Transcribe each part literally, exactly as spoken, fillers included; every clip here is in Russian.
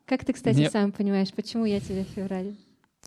Как ты, кстати, Мне... сам понимаешь, почему я тебе в феврале?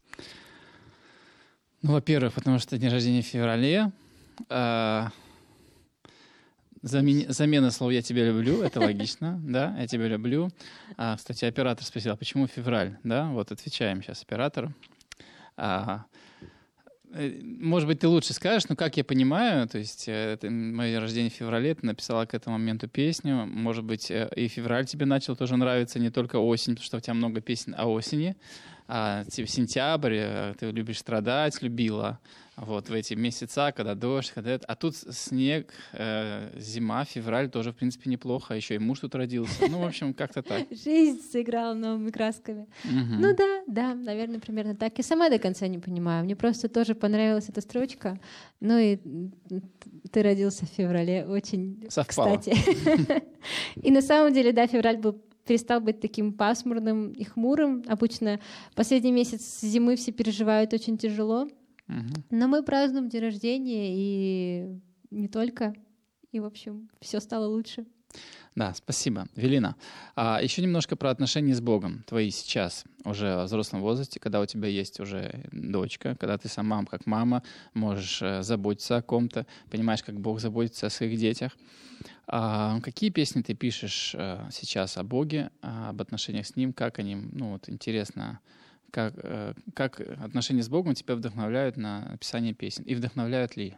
Ну, во-первых, потому что день рождения в феврале. А... Замен... Замена слов «я тебя люблю» — это логично, да, «я тебя люблю». А, кстати, оператор спросил, а почему февраль, да, вот отвечаем сейчас оператору. А... Может быть, ты лучше скажешь, но как я понимаю, то есть это мое день рождения в феврале, ты написала к этому моменту песню, может быть, и февраль тебе начал тоже нравиться, не только осень, потому что у тебя много песен о осени, а, типа сентябрь, ты любишь страдать, любила, вот в эти месяца, когда дождь, когда это, а тут снег, э, зима, февраль тоже, в принципе, неплохо, еще и муж тут родился, ну, в общем, как-то так. Жизнь сыграла новыми красками. Угу. Ну да, да, наверное, примерно так. Я сама до конца не понимаю, мне просто тоже понравилась эта строчка, ну и ты родился в феврале, очень совпало. Кстати. И на самом деле, да, февраль был перестал быть таким пасмурным и хмурым. Обычно последний месяц зимы все переживают очень тяжело. Угу. Но мы празднуем день рождения, и не только. И, в общем, все стало лучше. Да, спасибо. Велина, а еще немножко про отношения с Богом твои сейчас, уже в взрослом возрасте, когда у тебя есть уже дочка, когда ты сама, как мама, можешь заботиться о ком-то, понимаешь, как Бог заботится о своих детях. А какие песни ты пишешь сейчас о Боге, об отношениях с Ним, как они, ну вот интересно, как, как отношения с Богом тебя вдохновляют на написание песен, и вдохновляют ли?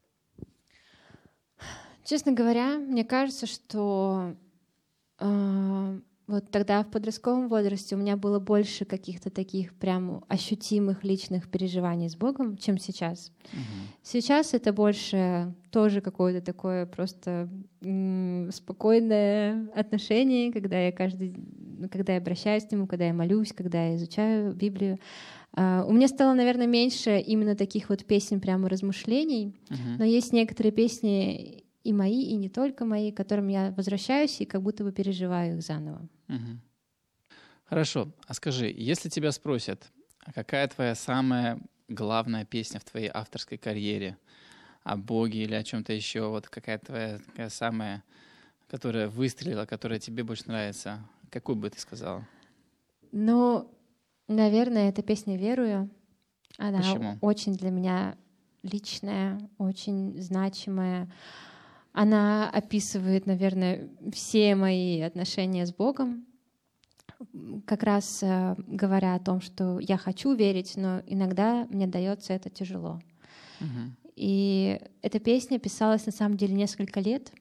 Честно говоря, мне кажется, что э, вот тогда в подростковом возрасте у меня было больше каких-то таких прям ощутимых личных переживаний с Богом, чем сейчас. Угу. Сейчас это больше тоже какое-то такое просто м- спокойное отношение, когда я каждый, когда я обращаюсь к Нему, когда я молюсь, когда я изучаю Библию. Uh, у меня стало, наверное, меньше именно таких вот песен, прямо размышлений, uh-huh. но есть некоторые песни и мои, и не только мои, к которым я возвращаюсь и как будто бы переживаю их заново. Uh-huh. Хорошо. А скажи, если тебя спросят, какая твоя самая главная песня в твоей авторской карьере, о Боге или о чем-то еще, вот какая твоя такая самая, которая выстрелила, которая тебе больше нравится, какую бы ты сказала? Ну, наверное, эта песня «Верую». Она Почему? очень для меня личная, очень значимая. Она описывает, наверное, все мои отношения с Богом, как раз э, говоря о том, что я хочу верить, но иногда мне дается это тяжело. Uh-huh. И эта песня писалась на самом деле несколько лет.